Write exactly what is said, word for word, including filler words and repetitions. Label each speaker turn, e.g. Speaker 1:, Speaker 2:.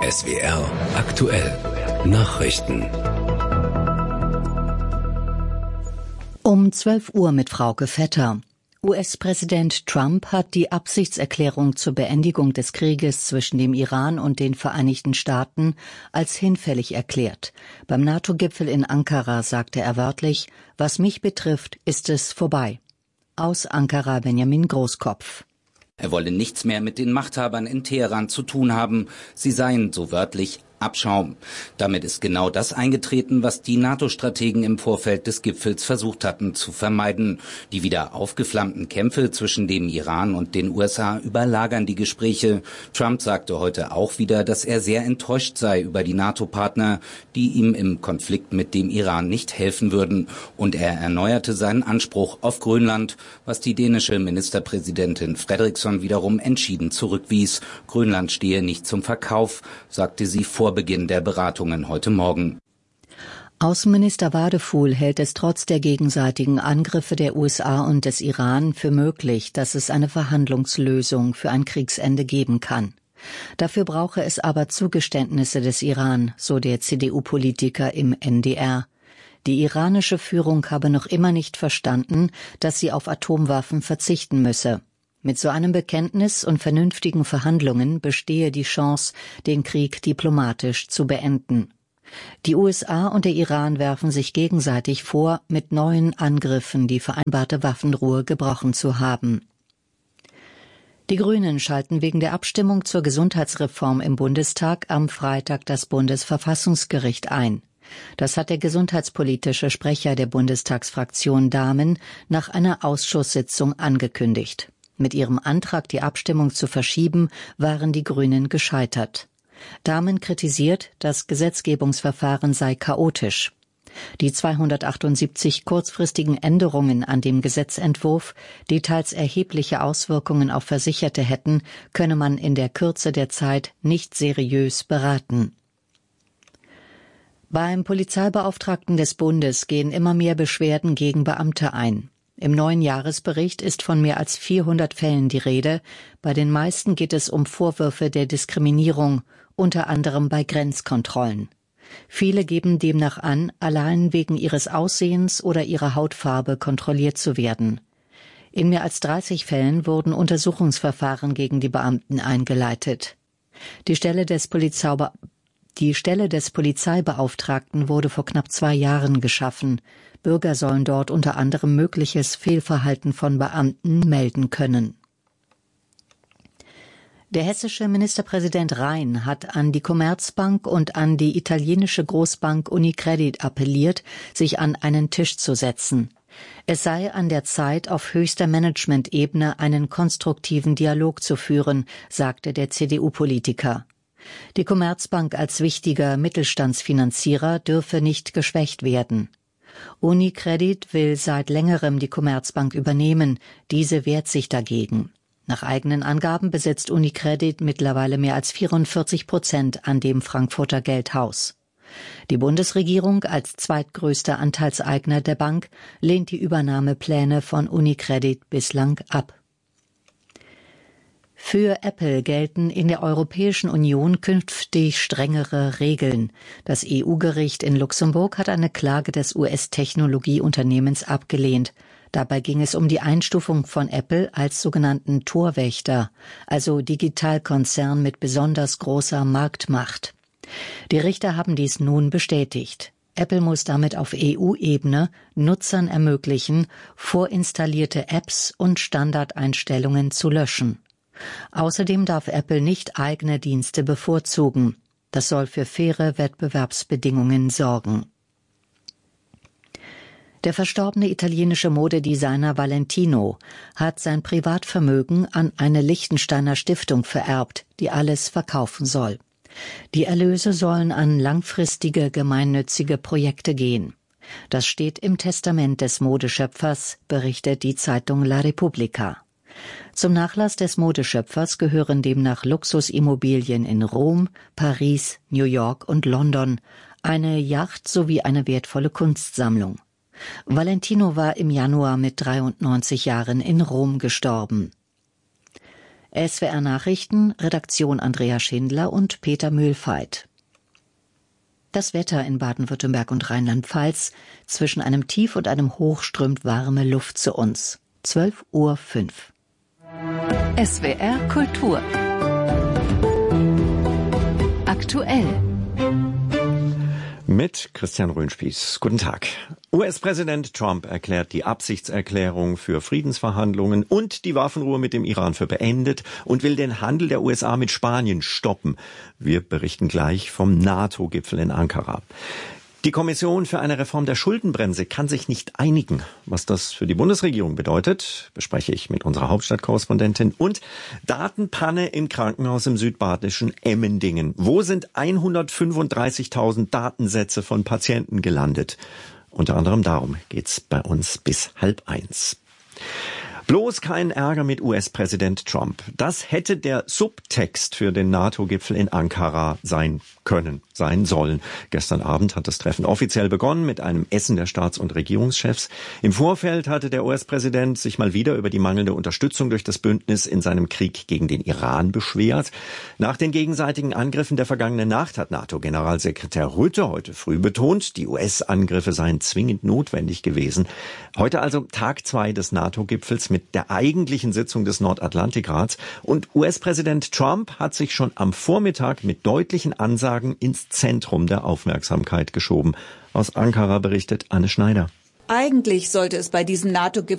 Speaker 1: S W R aktuell Nachrichten.
Speaker 2: Um zwölf Uhr mit Frauke Vetter. U S-Präsident Trump hat die Absichtserklärung zur Beendigung des Krieges zwischen dem Iran und den Vereinigten Staaten als hinfällig erklärt. Beim NATO-Gipfel in Ankara sagte er wörtlich: „Was mich betrifft, ist es vorbei." Aus Ankara Benjamin Großkopf.
Speaker 3: Er wolle nichts mehr mit den Machthabern in Teheran zu tun haben. Sie seien, so wörtlich, Abschaum. Damit ist genau das eingetreten, was die NATO-Strategen im Vorfeld des Gipfels versucht hatten zu vermeiden. Die wieder aufgeflammten Kämpfe zwischen dem Iran und den U S A überlagern die Gespräche. Trump sagte heute auch wieder, dass er sehr enttäuscht sei über die NATO-Partner, die ihm im Konflikt mit dem Iran nicht helfen würden. Und er erneuerte seinen Anspruch auf Grönland, was die dänische Ministerpräsidentin Frederiksen wiederum entschieden zurückwies. Grönland stehe nicht zum Verkauf, sagte sie vor Beginn der Beratungen heute Morgen.
Speaker 2: Außenminister Wadefuhl hält es trotz der gegenseitigen Angriffe der U S A und des Iran für möglich, dass es eine Verhandlungslösung für ein Kriegsende geben kann. Dafür brauche es aber Zugeständnisse des Iran, so der C D U-Politiker im N D R. Die iranische Führung habe noch immer nicht verstanden, dass sie auf Atomwaffen verzichten müsse. Mit so einem Bekenntnis und vernünftigen Verhandlungen bestehe die Chance, den Krieg diplomatisch zu beenden. Die U S A und der Iran werfen sich gegenseitig vor, mit neuen Angriffen die vereinbarte Waffenruhe gebrochen zu haben. Die Grünen schalten wegen der Abstimmung zur Gesundheitsreform im Bundestag am Freitag das Bundesverfassungsgericht ein. Das hat der gesundheitspolitische Sprecher der Bundestagsfraktion Dahmen nach einer Ausschusssitzung angekündigt. Mit ihrem Antrag, die Abstimmung zu verschieben, waren die Grünen gescheitert. Dahmen kritisiert, das Gesetzgebungsverfahren sei chaotisch. Die zweihundertachtundsiebzig kurzfristigen Änderungen an dem Gesetzentwurf, die teils erhebliche Auswirkungen auf Versicherte hätten, könne man in der Kürze der Zeit nicht seriös beraten. Beim Polizeibeauftragten des Bundes gehen immer mehr Beschwerden gegen Beamte ein. Im neuen Jahresbericht ist von mehr als vierhundert Fällen die Rede. Bei den meisten geht es um Vorwürfe der Diskriminierung, unter anderem bei Grenzkontrollen. Viele geben demnach an, allein wegen ihres Aussehens oder ihrer Hautfarbe kontrolliert zu werden. In mehr als dreißig Fällen wurden Untersuchungsverfahren gegen die Beamten eingeleitet. Die Stelle des Polizeibe- Die Stelle des Polizeibeauftragten wurde vor knapp zwei Jahren geschaffen. Bürger sollen dort unter anderem mögliches Fehlverhalten von Beamten melden können. Der hessische Ministerpräsident Rhein hat an die Commerzbank und an die italienische Großbank Unicredit appelliert, sich an einen Tisch zu setzen. Es sei an der Zeit, auf höchster Managementebene einen konstruktiven Dialog zu führen, sagte der C D U-Politiker. Die Commerzbank als wichtiger Mittelstandsfinanzierer dürfe nicht geschwächt werden. Unicredit will seit längerem die Commerzbank übernehmen. Diese wehrt sich dagegen. Nach eigenen Angaben besitzt Unicredit mittlerweile mehr als vierundvierzig Prozent an dem Frankfurter Geldhaus. Die Bundesregierung als zweitgrößter Anteilseigner der Bank lehnt die Übernahmepläne von Unicredit bislang ab. Für Apple gelten in der Europäischen Union künftig strengere Regeln. Das E U-Gericht in Luxemburg hat eine Klage des U S-Technologieunternehmens abgelehnt. Dabei ging es um die Einstufung von Apple als sogenannten Torwächter, also Digitalkonzern mit besonders großer Marktmacht. Die Richter haben dies nun bestätigt. Apple muss damit auf E U-Ebene Nutzern ermöglichen, vorinstallierte Apps und Standardeinstellungen zu löschen. Außerdem darf Apple nicht eigene Dienste bevorzugen. Das soll für faire Wettbewerbsbedingungen sorgen. Der verstorbene italienische Modedesigner Valentino hat sein Privatvermögen an eine Liechtensteiner Stiftung vererbt, die alles verkaufen soll. Die Erlöse sollen an langfristige gemeinnützige Projekte gehen. Das steht im Testament des Modeschöpfers, berichtet die Zeitung La Repubblica. Zum Nachlass des Modeschöpfers gehören demnach Luxusimmobilien in Rom, Paris, New York und London, eine Yacht sowie eine wertvolle Kunstsammlung. Valentino war im Januar mit dreiundneunzig Jahren in Rom gestorben. S W R Nachrichten, Redaktion Andrea Schindler und Peter Mühlfeit. Das Wetter in Baden-Württemberg und Rheinland-Pfalz. Zwischen einem Tief und einem Hoch strömt warme Luft zu uns. zwölf Uhr fünf.
Speaker 4: S W R Kultur. Aktuell.
Speaker 5: Mit Christian Röhnspieß. Guten Tag. U S-Präsident Trump erklärt die Absichtserklärung für Friedensverhandlungen und die Waffenruhe mit dem Iran für beendet und will den Handel der U S A mit Spanien stoppen. Wir berichten gleich vom NATO-Gipfel in Ankara. Die Kommission für eine Reform der Schuldenbremse kann sich nicht einigen. Was das für die Bundesregierung bedeutet, bespreche ich mit unserer Hauptstadtkorrespondentin. Und Datenpanne im Krankenhaus im südbadischen Emmendingen. Wo sind hundertfünfunddreißigtausend Datensätze von Patienten gelandet? Unter anderem darum geht's bei uns bis halb eins. Bloß kein Ärger mit U S-Präsident Trump. Das hätte der Subtext für den NATO-Gipfel in Ankara sein können, sein sollen. Gestern Abend hat das Treffen offiziell begonnen mit einem Essen der Staats- und Regierungschefs. Im Vorfeld hatte der U S-Präsident sich mal wieder über die mangelnde Unterstützung durch das Bündnis in seinem Krieg gegen den Iran beschwert. Nach den gegenseitigen Angriffen der vergangenen Nacht hat NATO-Generalsekretär Rutte heute früh betont, die U S-Angriffe seien zwingend notwendig gewesen. Heute also Tag zwei des NATO-Gipfels mit der eigentlichen Sitzung des Nordatlantikrats. Und U S-Präsident Trump hat sich schon am Vormittag mit deutlichen Ansagen ins Zentrum der Aufmerksamkeit geschoben. Aus Ankara berichtet Anne Schneider.
Speaker 6: Eigentlich sollte es bei diesem NATO-Gipfel